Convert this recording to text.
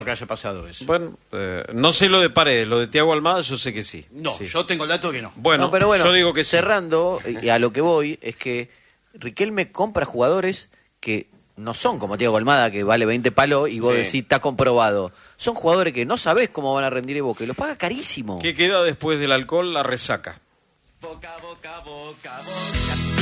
que haya pasado eso. Bueno, no sé lo de Paredes, lo de Thiago Almada yo sé que sí. No, sí. yo tengo el dato que no. Bueno, No, pero bueno, yo digo que sí. cerrando, y a lo que voy, es que Riquelme compra jugadores que no son como Thiago Almada, que vale 20 palos, y vos decís, está comprobado. Son jugadores que no sabés cómo van a rendir en Boca, y los paga carísimo. ¿Qué queda después del alcohol? La resaca. Boca, boca, boca, boca.